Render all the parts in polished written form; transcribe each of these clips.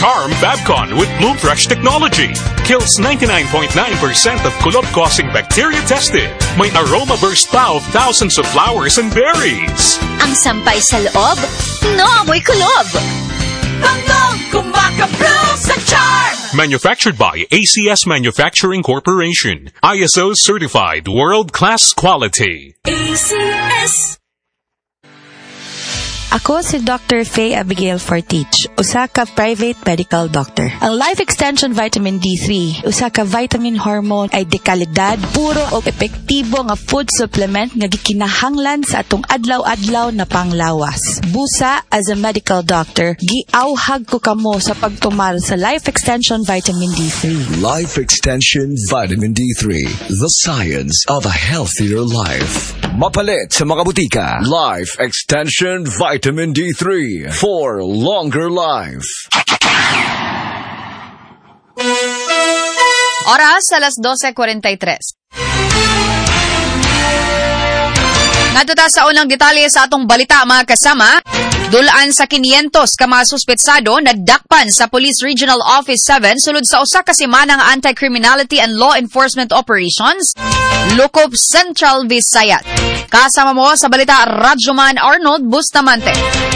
Charm Fabcon with Bloom Fresh technology. Kills 99.9% of kulog-causing bacteria tested. May aroma burst pa of thousands of flowers and berries. Ang sampay sa loob, naamoy kulob. Banggong kumakabloom sa Charm! Manufactured by ACS Manufacturing Corporation. ISO certified world-class quality. ACS. Ako si Dr. Faye Abigail Fortich, usa ka private medical doctor. Ang Life Extension Vitamin D3, usa ka vitamin hormone ay dekalidad, puro o epektibo nga food supplement nga gikinahanglan sa atong adlaw-adlaw na panglawas. Busa, as a medical doctor, giauhag ko kamo sa pagtumar sa Life Extension Vitamin D3. Life Extension Vitamin D3, the science of a healthier life. Mapalit sa mga butika. Life Extension Vitamin D3 for longer life. Oras, alas 12:43. Ngadto ta sa unang detalye sa atong balita, mga kasama. Dulaan sa 500 ka mga suspetsado na dakpan sa Police Regional Office 7 sulod sa usa ka semana nga anti-criminality and law enforcement operations Lukob Central Visayas. Kasama mo sa balita Radyoman Arnold Bustamante.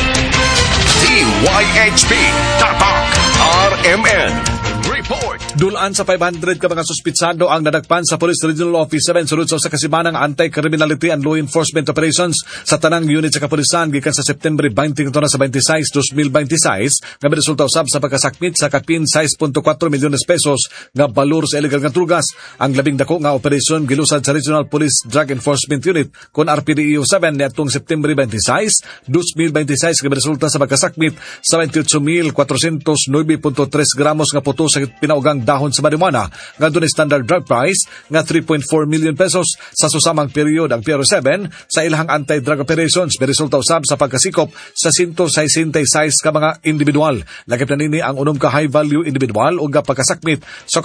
DYHP Tatak RMN Report. Dulaan sa 500 ka mga suspitsado ang nadagpan sa Police Regional Office 7 sulod sa kasimanang anti-criminality and law enforcement operations sa tanang unit sa kapulisan gikan sa September 20 sa 26, 2026 nga resulta usab sa pagkasakmit sa kapin 6.4 milyones pesos nga balor sa illegal nga drugas. Ang labing dako nga operasyon gilusad sa Regional Police Drug Enforcement Unit kon RPDEO 7 niadtong September 26, 2026 nga resulta sa pagkasakmit sa 28,409.3 gramos nga puto sa pinaugang dahon sa marijuana nga dunay standard drug price nga 3.4 million pesos. Sa susamang period ang PRO7 sa ilahang anti-drug operations resulta usab sa pagkasikop sa 166 ka mga individual. Lakip na nini ang unom ka high-value individual o pagkasakmit sa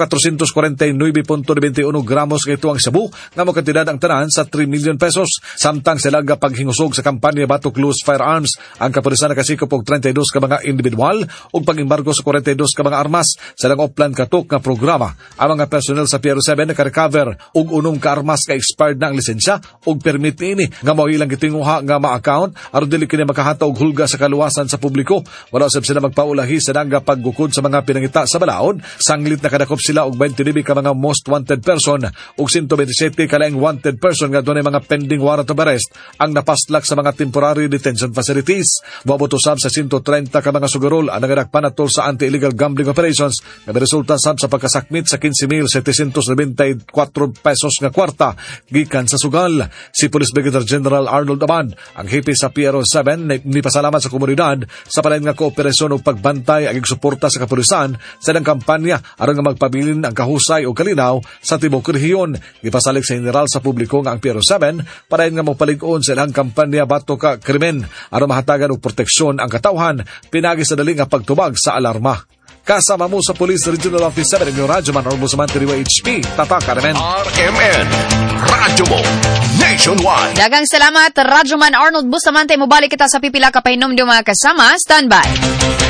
449.91 gramos nga ito ang sabu nga makantidad ang tanan sa 3 million pesos. Samtang sila paghingusog sa kampanya Batok Loose Firearms, ang kapulisan nakasikop og 32 ka mga individual o pag-embargo sa 42 ka mga armas. Silang oplan katok nga programa. Ang mga personnel sa PRO7 naka-recover og unom ka armas ka expired na ang lisensya og permit ini nga mao ilang gitinguha nga ma-account aron dili kini makahata og hulga sa kaluwasan sa publiko. Wala usab sila magpaulahi sa danga paggukod sa mga pinangita sa balaod. Sanglit na kadakop sila og 29 ka mga most wanted person og 127 ka laing wanted person nga dunay mga pending warrant of arrest ang napaslak sa mga temporary detention facilities. Moabot usab sa 130 ka mga sugarol ang nagadakpan atol sa anti-illegal gambling operations nga resulta sab sa pagkasakmit sa 15,794 pesos nga kwarta gikan sa sugal. Si Police Brigadier General Arnold Abad, ang hepe sa PRO7, nipasalamat sa komunidad sa palain nga kooperasyon o pagbantay ag suporta sa kapulisan sa ilang kampanya aron nga magpabilin ang kahusay o kalinaw sa tibok rehiyon. Ipasalik sa general sa publiko nga ang PRO7 palain nga mapalig-on sa ilang kampanya bato ka krimen aron mahatagan og proteksyon ang katawhan pinagi sa dali nga pagtubag sa alarma. Kasama mo sa Police Regional Office 7 ng Radyoman Arnold Bustamante DYHP Tatak RMN. RMN Radyo mo Nationwide. Dagang salamat Radyoman Arnold Bustamante. Mubalik kita sa pipila ka pahinom di mga kasama. Standby.